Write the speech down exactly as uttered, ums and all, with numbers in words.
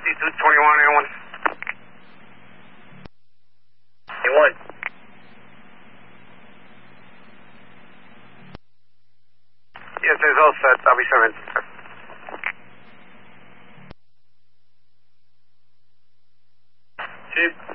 two twenty-one, A one. A one. Yes, it's all set. I'll be seven. Chief.